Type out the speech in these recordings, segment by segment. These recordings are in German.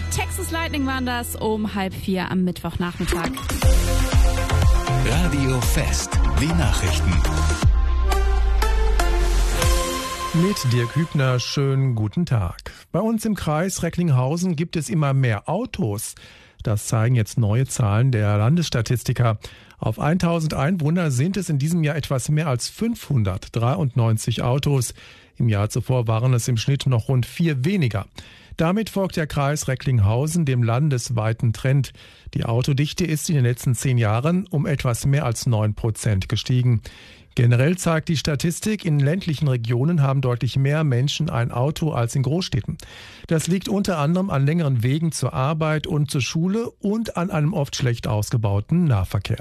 Texas Lightning waren das um 3:30 am Mittwochnachmittag. Radio Fest, die Nachrichten. Mit Dirk Hübner, schönen guten Tag. Bei uns im Kreis Recklinghausen gibt es immer mehr Autos. Das zeigen jetzt neue Zahlen der Landesstatistiker. Auf 1000 Einwohner sind es in diesem Jahr etwas mehr als 593 Autos. Im Jahr zuvor waren es im Schnitt noch rund 4 weniger. Damit folgt der Kreis Recklinghausen dem landesweiten Trend. Die Autodichte ist in den letzten 10 Jahren um etwas mehr als 9% gestiegen. Generell zeigt die Statistik, in ländlichen Regionen haben deutlich mehr Menschen ein Auto als in Großstädten. Das liegt unter anderem an längeren Wegen zur Arbeit und zur Schule und an einem oft schlecht ausgebauten Nahverkehr.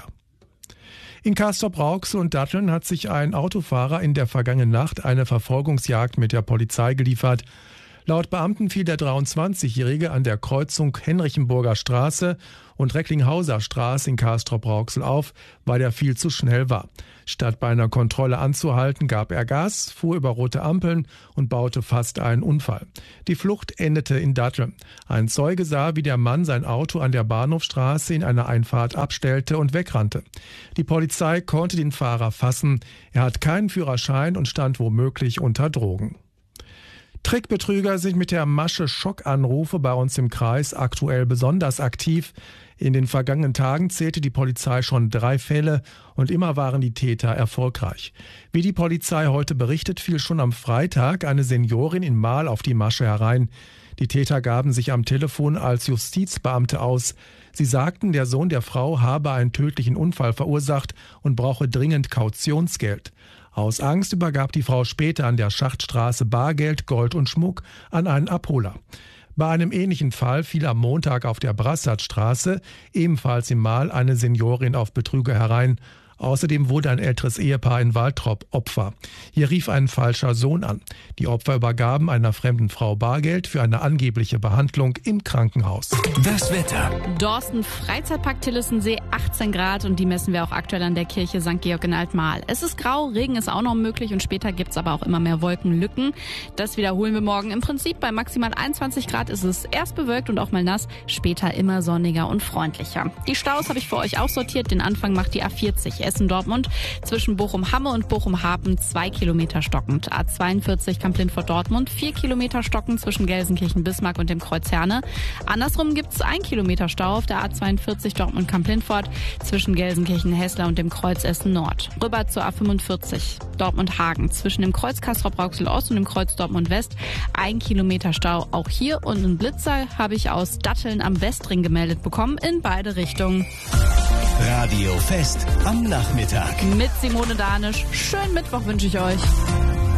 In Castrop-Rauxel und Datteln hat sich ein Autofahrer in der vergangenen Nacht eine Verfolgungsjagd mit der Polizei geliefert. Laut Beamten fiel der 23-Jährige an der Kreuzung Henrichenburger Straße und Recklinghauser Straße in Castrop-Rauxel auf, weil er viel zu schnell war. Statt bei einer Kontrolle anzuhalten, gab er Gas, fuhr über rote Ampeln und baute fast einen Unfall. Die Flucht endete in Datteln. Ein Zeuge sah, wie der Mann sein Auto an der Bahnhofstraße in einer Einfahrt abstellte und wegrannte. Die Polizei konnte den Fahrer fassen. Er hat keinen Führerschein und stand womöglich unter Drogen. Trickbetrüger sind mit der Masche Schockanrufe bei uns im Kreis aktuell besonders aktiv. In den vergangenen Tagen zählte die Polizei schon 3 Fälle und immer waren die Täter erfolgreich. Wie die Polizei heute berichtet, fiel schon am Freitag eine Seniorin in Marl auf die Masche herein. Die Täter gaben sich am Telefon als Justizbeamte aus. Sie sagten, der Sohn der Frau habe einen tödlichen Unfall verursacht und brauche dringend Kautionsgeld. Aus Angst übergab die Frau später an der Schachtstraße Bargeld, Gold und Schmuck an einen Abholer. Bei einem ähnlichen Fall fiel am Montag auf der Brassardstraße, ebenfalls im Marl, eine Seniorin auf Betrüger herein. Außerdem wurde ein älteres Ehepaar in Waltrop Opfer. Hier rief ein falscher Sohn an. Die Opfer übergaben einer fremden Frau Bargeld für eine angebliche Behandlung im Krankenhaus. Das Wetter. Dorsten Freizeitpark Tillissensee, 18 Grad und die messen wir auch aktuell an der Kirche St. Georg in Altmarl. Es ist grau, Regen ist auch noch möglich und später gibt's aber auch immer mehr Wolkenlücken. Das wiederholen wir morgen. Im Prinzip bei maximal 21 Grad ist es erst bewölkt und auch mal nass, später immer sonniger und freundlicher. Die Staus habe ich für euch auch sortiert. Den Anfang macht die A40 Essen-Dortmund zwischen Bochum-Hamme und Bochum-Hapen 2 Kilometer stockend. A42 Kamp-Lindfort-Dortmund 4 Kilometer stockend zwischen Gelsenkirchen-Bismarck und dem Kreuz Herne. Andersrum gibt's 1 Kilometer Stau auf der A42 Dortmund-Kamp-Lindfort zwischen Gelsenkirchen-Hessler und dem Kreuz Essen-Nord. Rüber zur A45 Dortmund-Hagen zwischen dem Kreuz Castrop-Rauxel-Ost und dem Kreuz Dortmund-West 1 Kilometer Stau auch hier und einen Blitzer habe ich aus Datteln am Westring gemeldet bekommen in beide Richtungen. Radio Fest am Nachmittag. Mit Simone Danisch. Schönen Mittwoch wünsche ich euch.